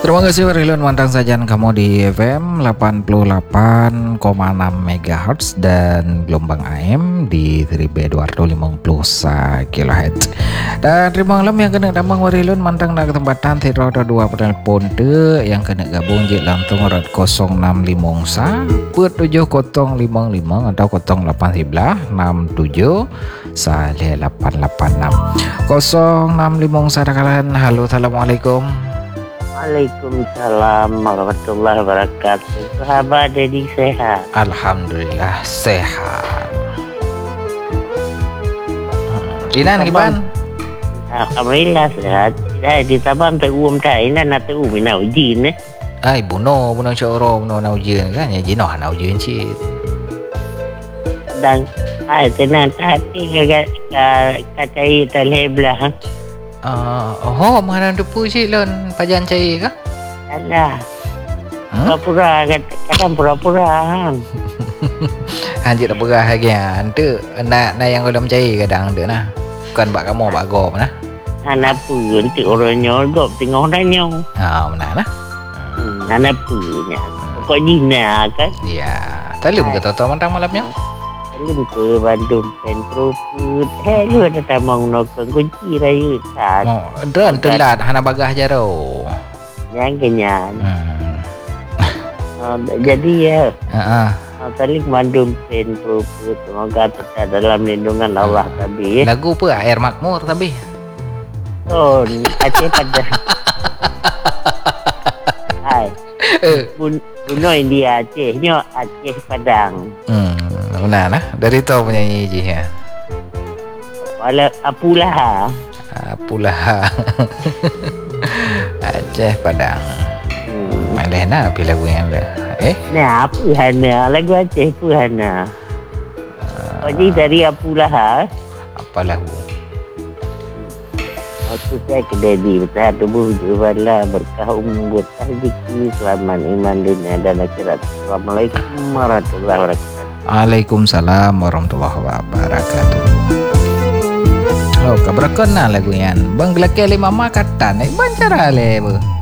Terima kasih Warilun, mantang sajian kamu di FM 88,6 MHz dan gelombang AM di 1250 kHz. Dan terima kasih yang kena damang Warilun mantang nak ketempatan tidak ada dua penelpon tu yang kena gabung je langsung rat 065 sa put 7055 atau 0811 67 saleh 886 065 sa dakalan. Halo, assalamualaikum. Waalaikumsalam warahmatullahi wabarakatuh. Sahabat Dedi sehat? Alhamdulillah sehat. Inan kipan? Alhamdulillah sehat. Dah ditabam tak tak inan nak ina ujin Ai buno coro buno na ujin kan ya jino na ujin cit. Dan tenan hati kacai taleblah. Oh, mana depu cik lon pajan cai ke? Alah. Pura-pura kadang pura-pura. Anjir tak perah lagi tu nak yang dalam cai kadang tu nah. Bukan bak kamu bak gop nah. Anak pun ti orang nyogop tengok danyo. Mana nah. Anak punya. Pokok dina kan? Ya, talum ke toto mantang malamnya? Talum ke Bandung Sentro Food. Lu ada tamang nokong kunci raya tak. Dan telat hana bagah jaro. Yang kenyan. Jadi ya. Tadi Bandung Sentro Food. Semoga tetap dalam lindungan Allah tapi. Lagu apa? Air Makmur tapi. Oh, Aceh pada. Hai. Buno India Aceh, nyo Aceh Padang. Benar nah. Dari tu penyanyi je ya. Wala apulah. Aceh Padang. Malih nak pilih lagu yang ada. Nah, apa hana lagu Aceh apa hana? Jadi dari apulah. Apa lagu? Waktu saya ke Dedi bertahan tubuh jualah berkah umur rezeki selamat iman dunia dan akhirat. Assalamualaikum warahmatullahi wabarakatuh. Waalaikumsalam warahmatullahi wabarakatuh. Oh, kabarkan na lagu yan. Bang gelake lima makatan. Bancara le.